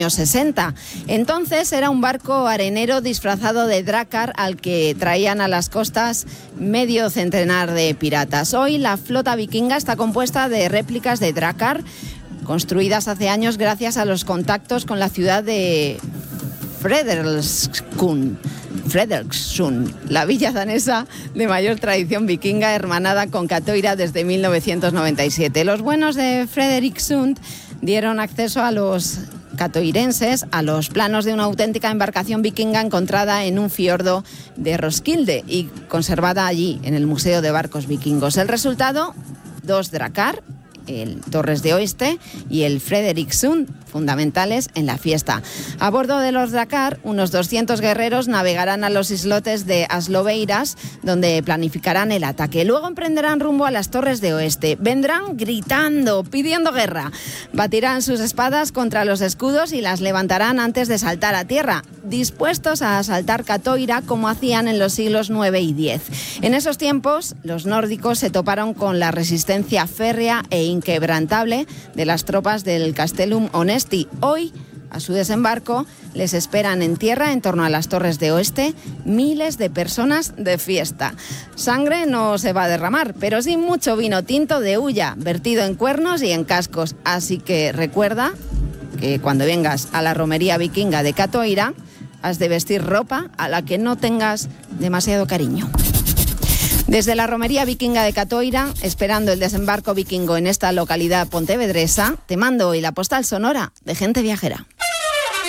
60. Entonces era un barco arenero disfrazado de drácar al que traían a las costas medio centenar de piratas. Hoy la flota vikinga está compuesta de réplicas de drácar construidas hace años gracias a los contactos con la ciudad de Frederiksund, la villa danesa de mayor tradición vikinga, hermanada con Catoira desde 1997. Los buenos de Frederiksund dieron acceso a los catoirenses a los planos de una auténtica embarcación vikinga encontrada en un fiordo de Roskilde y conservada allí en el Museo de Barcos Vikingos. El resultado, 2 drácar, el Torres de Oeste y el Frederiksund, fundamentales en la fiesta. A bordo de los drácar, unos 200 guerreros navegarán a los islotes de Asloveiras, donde planificarán el ataque. Luego emprenderán rumbo a las Torres de Oeste. Vendrán gritando, pidiendo guerra. Batirán sus espadas contra los escudos y las levantarán antes de saltar a tierra, dispuestos a asaltar Catoira como hacían en los siglos IX y X. En esos tiempos, los nórdicos se toparon con la resistencia férrea e inquebrantable de las tropas del Castellum Onesti. Hoy, a su desembarco, les esperan en tierra, en torno a las Torres de Oeste, miles de personas de fiesta. Sangre no se va a derramar, pero sí mucho vino tinto de Ulla, vertido en cuernos y en cascos. Así que recuerda que cuando vengas a la romería vikinga de Catoira, has de vestir ropa a la que no tengas demasiado cariño. Desde la romería vikinga de Catoira, esperando el desembarco vikingo en esta localidad pontevedresa, te mando hoy la postal sonora de Gente Viajera.